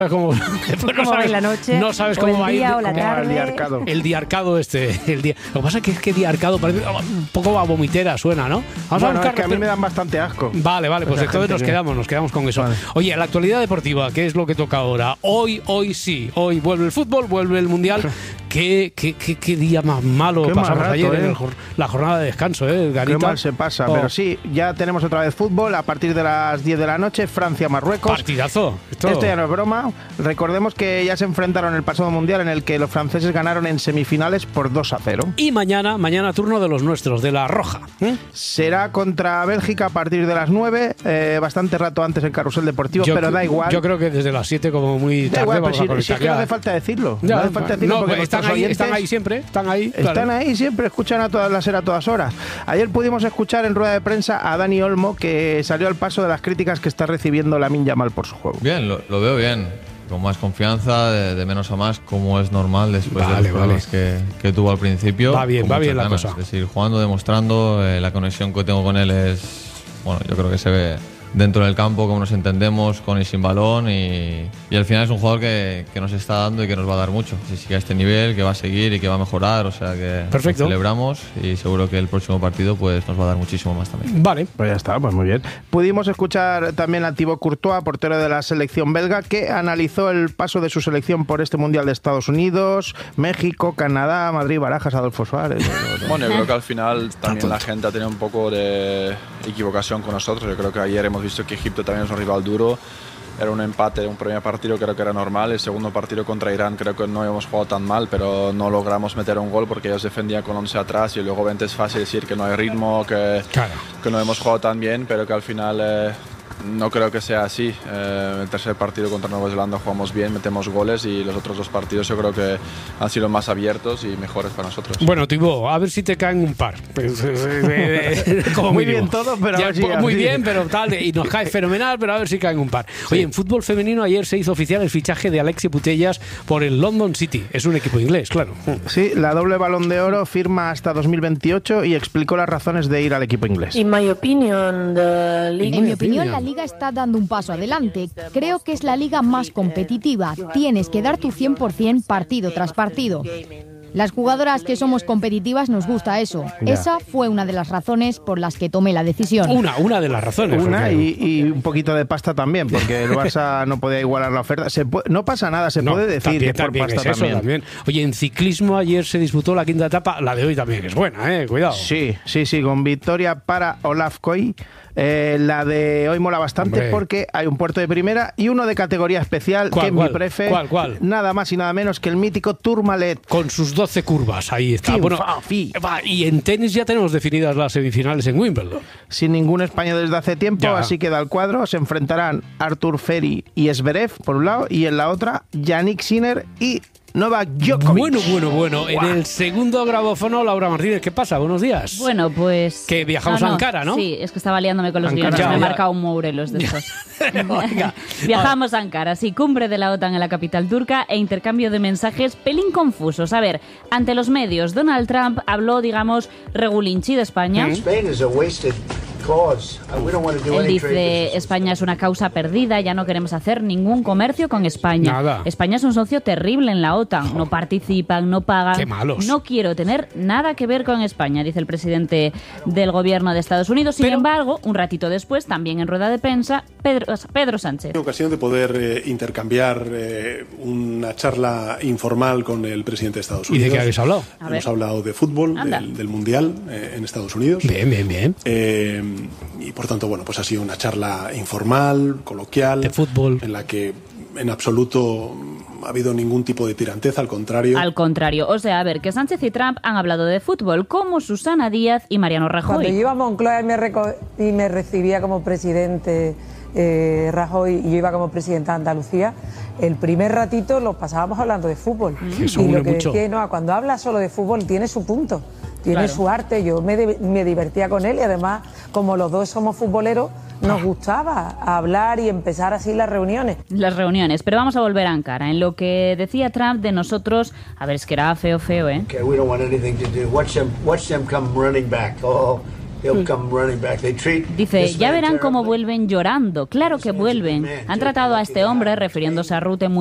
Cómo va la noche, no sabes cómo va a ir o la tarde. el diarcado este. Lo que pasa es que diarcado parece un poco a vomitera suena, ¿no? Vamos a buscar, es que a mí me dan bastante asco. Vale, pues entonces nos quedamos con eso. Vale. Oye, la actualidad deportiva, ¿qué es lo que toca ahora? Hoy vuelve el fútbol, vuelve el Mundial. ¿Qué día más malo qué pasamos rato, ayer en la jornada de descanso, Garita? Qué mal se pasa, pero sí, ya tenemos otra vez fútbol a partir de las 10 de la noche, Francia-Marruecos. Partidazo. Esto ya no es broma. Recordemos que ya se enfrentaron el pasado Mundial en el que los franceses ganaron en semifinales por 2-0. Y mañana turno de los nuestros, de la Roja. Será contra Bélgica a partir de las 9, bastante rato antes en Carrusel Deportivo, pero da igual. Yo creo que desde las 7 como muy tarde. Da igual, pero si es que no hace falta decirlo. Ya, no hace falta decirlo porque están ahí siempre. Están ahí siempre, escuchan a todas las a todas horas. Ayer pudimos escuchar en rueda de prensa a Dani Olmo, que salió al paso de las críticas que está recibiendo Lamine Yamal por su juego. Bien, lo veo bien. Con más confianza, de menos a más, como es normal después de los problemas que tuvo al principio. Va bien la cosa. De seguir jugando, demostrando. La conexión que tengo con él es, yo creo que se ve dentro del campo, como nos entendemos, con y sin balón, y al final es un jugador que nos está dando y que nos va a dar mucho. Si sigue a este nivel, que va a seguir y que va a mejorar, o sea que perfecto. Celebramos y seguro que el próximo partido pues nos va a dar muchísimo más también. Vale, pues ya está, pues muy bien. Pudimos escuchar también a Thibaut Courtois, portero de la selección belga, que analizó el paso de su selección por este Mundial de Estados Unidos, México, Canadá, Madrid, Barajas, Adolfo Suárez. Bueno, yo creo que al final también la gente ha tenido un poco de equivocación con nosotros. Yo creo que ayer hemos visto que Egipto también es un rival duro. Era un empate, un primer partido creo que era normal. El segundo partido contra Irán creo que no hemos jugado tan mal, pero no logramos meter un gol porque ellos defendían con 11 atrás y luego es fácil decir que no hay ritmo, que no hemos jugado tan bien, pero que al final no creo que sea así. El tercer partido contra Nueva Zelanda jugamos bien, metemos goles, y los otros dos partidos yo creo que han sido más abiertos y mejores para nosotros. Bueno, Thibaut, a ver si te caen un par. Como muy bien todo, pero ya, a ver si muy bien, pero tal, y nos cae fenomenal, pero a ver si caen un par. Oye, en fútbol femenino ayer se hizo oficial el fichaje de Alexia Putellas por el London City. Es un equipo inglés, claro. Sí, la doble Balón de Oro firma hasta 2028 y explicó las razones de ir al equipo inglés. En mi opinión, la liga está dando un paso adelante. Creo que es la liga más competitiva. Tienes que dar tu 100% partido tras partido. Las jugadoras que somos competitivas nos gusta eso. Ya. Esa fue una de las razones por las que tomé la decisión. Una de las razones. Y un poquito de pasta también, porque el Barça no podía igualar la oferta. No pasa nada, se puede decir que por pasta es eso, también. Oye, en ciclismo ayer se disputó la quinta etapa, la de hoy también es buena, cuidado. Sí, con victoria para Olaf Koy. La de hoy mola bastante porque hay un puerto de primera y uno de categoría especial, que es mi prefe. ¿Cuál? Nada más y nada menos que el mítico Tourmalet. Con sus 12 curvas, ahí está. Y en tenis ya tenemos definidas las semifinales en Wimbledon. Sin ningún español desde hace tiempo, así queda el cuadro. Se enfrentarán Artur Feri y Zverev por un lado, y en la otra Yannick Sinner y Novak Djokovic. Bueno. En el segundo grabófono, Laura Martínez, ¿qué pasa? Buenos días. Bueno, pues... Que viajamos a Ankara, ¿no? Sí, es que estaba liándome con los guiones. Me he marcado un Mourelos de estos. Viajamos a Ankara, sí, cumbre de la OTAN en la capital turca e intercambio de mensajes pelín confusos. A ver, ante los medios, Donald Trump habló, digamos, regulinchi de España. Él dice, España es una causa perdida, ya no queremos hacer ningún comercio con España. Nada. España es un socio terrible en la OTAN, no participan, no pagan. Qué malos. No quiero tener nada que ver con España, dice el presidente del gobierno de Estados Unidos. Sin embargo, un ratito después, también en rueda de prensa, Pedro Sánchez. Ocasión de poder intercambiar una charla informal con el presidente de Estados Unidos. ¿Y de qué habéis hablado? Hemos hablado de fútbol, del Mundial en Estados Unidos. Bien. Y por tanto, pues ha sido una charla informal, coloquial, de fútbol, en la que en absoluto ha habido ningún tipo de tiranteza, al contrario. Al contrario, o sea, a ver, que Sánchez y Trump han hablado de fútbol como Susana Díaz y Mariano Rajoy. Cuando yo iba a Moncloa y me recibía como presidente Rajoy y yo iba como presidenta de Andalucía, el primer ratito lo pasábamos hablando de fútbol. Eso y lo que mucho. decía, cuando habla solo de fútbol tiene su punto. Tiene su arte, yo me divertía con él y además, como los dos somos futboleros, nos gustaba hablar y empezar así las reuniones. Pero vamos a volver a Ankara. En lo que decía Trump de nosotros, a ver, es que era feo, Okay, we don't want anything to do. Watch them come running back. Oh, Dice, ya verán cómo vuelven llorando. Claro que vuelven. Han tratado a este hombre, refiriéndose a Rutte, muy